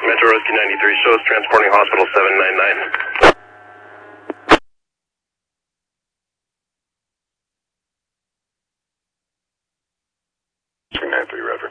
Metro Rescue 93 shows transporting hospital 799. 93, Roger.